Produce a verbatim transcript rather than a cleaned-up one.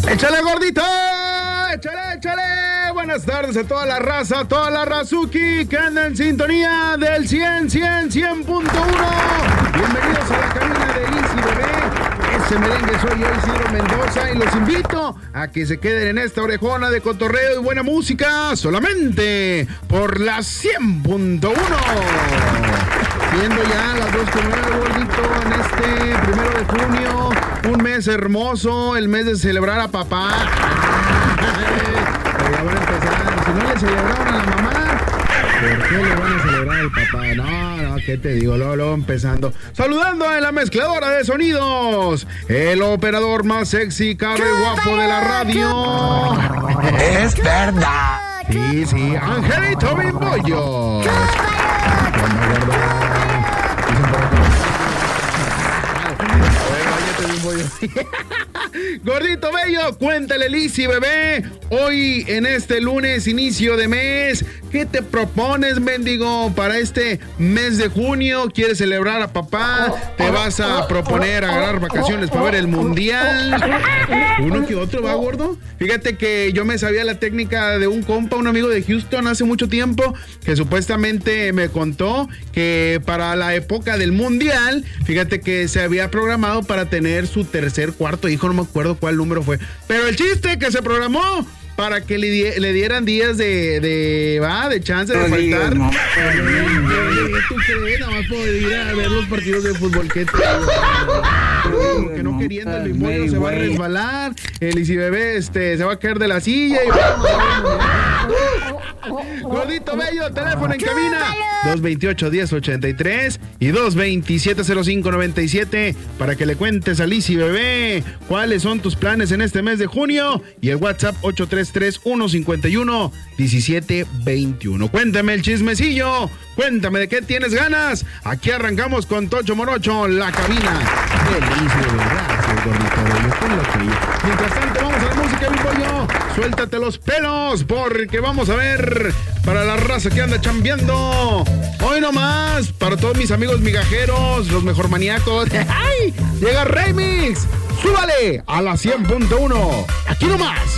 ¡Échale, gordito! ¡Échale, échale! Buenas tardes a toda la raza, a toda la razuki que anda en sintonía del cien, cien, cien punto uno. Bienvenidos a la cabina de Lizy Bebé. Ese merengue soy yo, Isidro Mendoza, y los invito a que se queden en esta orejona de cotorreo y buena música solamente por la cien punto uno. Siendo ya las dos con nueve, gordito, en este primero de junio, un mes hermoso, el mes de celebrar a papá. Pero ya van a empezar, si no le celebraron a la mamá, ¿por qué le van a celebrar al papá? No, no, ¿qué te digo? Luego, luego empezando. Saludando en la mezcladora de sonidos, el operador más sexy, cabe guapo de la radio. Es verdad. Sí, sí, Angelito Bimbollo. Gordito bello, cuéntale, Lizy Bebé. Hoy en este lunes, inicio de mes, ¿qué te propones, mendigo, para este mes de junio? ¿Quieres celebrar a papá? ¿Te vas a proponer agarrar vacaciones para ver el mundial? ¿Uno que otro va, gordo? Fíjate que yo me sabía la técnica de un compa, un amigo de Houston hace mucho tiempo, que supuestamente me contó que para la época del mundial, fíjate que se había programado para tener su tercer, cuarto hijo, no me acuerdo cuál número fue, pero el chiste que se programó para que le, di- le dieran días de, de, va, de chance de No faltar. digas, no. ¿Tú crees? Nada más poder ir a ver los partidos de fútbol. ¿Qué te digo? Que no queriendo el Bimbollo se va a resbalar. El Lizy Bebé este, se va a caer de la silla. Y vamos a ver. Gordito bello, teléfono en cabina dos veintiocho, diez ochenta y tres y dos veintisiete, cero cinco noventa y siete para que le cuentes a Lizy Bebé cuáles son tus planes en este mes de junio, y el WhatsApp ocho tres tres, uno cinco uno, uno siete dos uno. Cuéntame el chismecillo, cuéntame de qué tienes ganas. Aquí arrancamos con Tocho Morocho, la cabina de Lizy Bebé. Gracias, gordito bello, con lo que yo. Mientras tanto, vamos a la música, Bimbollo. Suéltate los pelos, porque vamos a ver para la raza que anda chambeando. Hoy nomás, para todos mis amigos migajeros, los mejor maníacos. ¡Ay! Llega Remix. Súbale a la cien punto uno. Aquí nomás,